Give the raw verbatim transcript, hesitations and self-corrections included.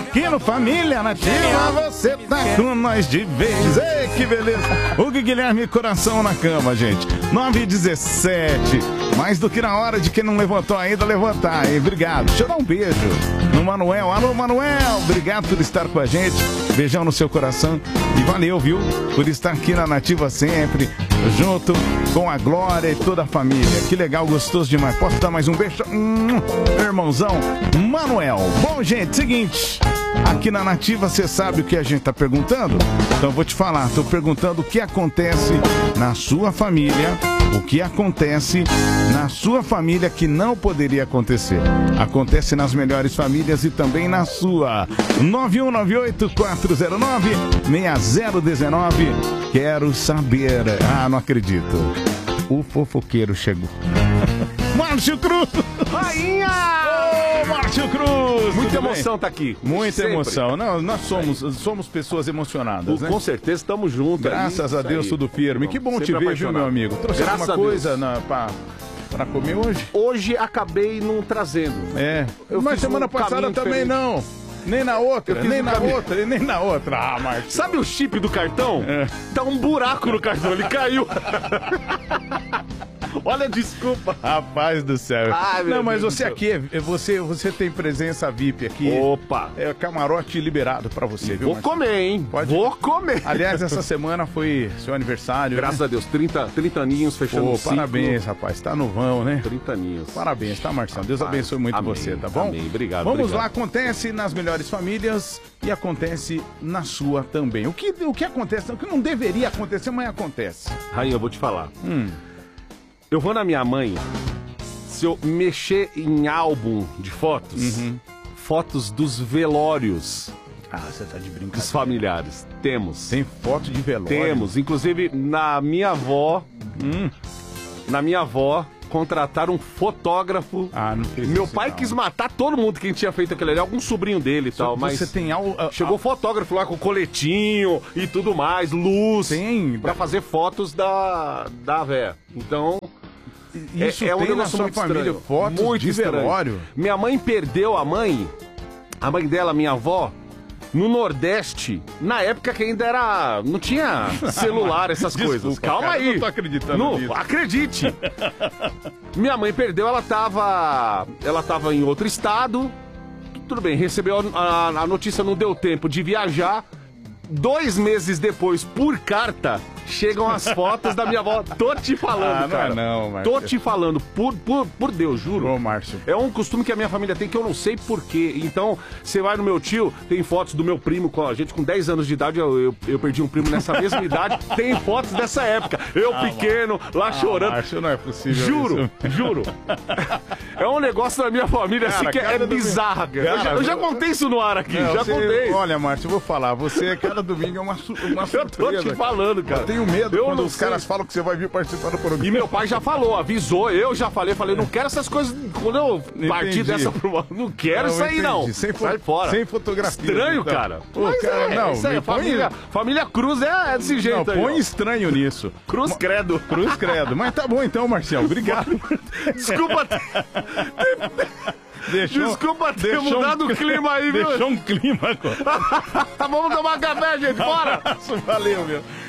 aqui no Família Nativa, você tá com nós de vez. Ei, que beleza. O Guilherme Coração na cama, gente. nove e dezessete. Mais do que na hora de quem não levantou ainda, levantar, hein? Obrigado. Deixa eu dar um beijo no Manuel. Alô, Manuel. Obrigado por estar com a gente. Beijão no seu coração. E valeu, viu? Por estar aqui na Nativa sempre, junto com a Glória e toda a família. Que legal, gostoso demais. Posso dar mais um beijo? Hum, irmãozão Manuel. Bom, gente, seguinte. Aqui na Nativa, você sabe o que a gente tá perguntando? Então eu vou te falar. Tô perguntando o que acontece na sua família. O que acontece na sua família que não poderia acontecer. Acontece nas melhores famílias e também na sua. nove um nove oito, quatro zero nove, seis zero um nove. Quero saber. Ah, não acredito. O fofoqueiro chegou. Márcio Cruz! Rainha! Ô, Márcio Cruz! Muita emoção tá aqui. Muita Sempre. emoção. Não, nós somos, somos pessoas emocionadas, né? Com certeza estamos juntos. Graças a Deus, tudo firme. Que bom te ver, viu, meu amigo? Trouxe Graças alguma a coisa na, pra, pra comer hoje? Hoje acabei não trazendo. É. Eu Mas fiz semana um passada caminho também diferente. não. Nem na outra, Eu fiz nem um na caminho- outra, e nem na outra. Ah, Márcio. Sabe o chip do cartão? É. Tá um buraco no cartão, ele caiu. Olha, desculpa. Rapaz do céu. Ai, meu não, mas Deus você do céu. aqui, é- você, você tem presença V I P aqui. Opa. É camarote liberado pra você, viu? Vou Márcio? comer, hein? Pode- Vou comer. Aliás, essa semana foi seu aniversário, Graças né? a Deus, trinta, trinta aninhos fechando Pô, o ciclo. parabéns, rapaz. Tá no vão, né? trinta aninhos. Parabéns, tá, Marcelo? Deus Rapaz, abençoe muito amém, você, tá bom? amém. Obrigado, Vamos obrigado. lá, acontece nas melhores famílias e acontece na sua também. O que, o que acontece, o que não deveria acontecer, mas acontece. Rainha, eu vou te falar. Hum. Eu vou na minha mãe, se eu mexer em álbum de fotos, Uhum. fotos dos velórios Ah, você tá de dos brincadeira. familiares. Temos. Tem foto de velório? Temos. Inclusive, na minha avó, Hum. na minha avó, contrataram um fotógrafo. Ah, não fez Meu isso, pai não. quis matar todo mundo que tinha feito aquele ali, algum sobrinho dele e tal, mas Você tem al... a- chegou fotógrafo lá com coletinho e tudo mais, luz, Tem. pra fazer fotos da, da véia. Então, Isso é, é um tem na negócio sua muito família, estranho. fotos muito de estranho. velório? Minha mãe perdeu a mãe, a mãe dela, minha avó, no Nordeste, na época que ainda era. Não tinha celular, essas Desculpa, coisas. Calma cara, aí. eu não tô acreditando Não, nisso. acredite. Minha mãe perdeu, ela tava. Ela tava em outro estado. Tudo bem, recebeu a, a notícia, não deu tempo de viajar. Dois meses depois, por carta, chegam as fotos da minha avó. Tô te falando, Ah, não é cara. não, Márcio. Tô te falando, por, por, por Deus, juro. Ô, Márcio. É um costume que a minha família tem que eu não sei porquê. Então, você vai no meu tio, tem fotos do meu primo, com a gente com dez anos de idade, eu, eu, eu perdi um primo nessa mesma idade, tem fotos dessa época. Eu pequeno, lá chorando. Márcio, não é possível Juro, isso. juro. É um negócio da minha família Cara, assim que é cada domingo- bizarro. cara. Eu, já, Cara, eu já eu- contei isso no ar aqui, Não, já você- contei. Olha, Márcio, eu vou falar. Você, cada domingo, é uma, su- uma Eu surpresa. tô te falando, cara. Eu tenho medo Eu quando não os sei. caras falam que você vai vir participar do programa. E meu pai já falou, avisou, eu já falei, falei, não quero essas coisas. Quando eu partir Entendi. dessa pro não quero Não, isso aí, não. entendi. Sem fo- Sai fora. sem fotografia, Estranho, então. cara. Pô, Mas cara, é, não, isso aí, me põe- família, família Cruz é, é desse Não, jeito aí. põe ó. estranho nisso. Cruz credo. Cruz credo. Mas tá bom então, Marcial. Obrigado. Desculpa ter, Deixou, desculpa ter deixou mudado um- o clima aí, viu? Deixou um clima agora. Vamos tomar café, gente, bora! Valeu, meu.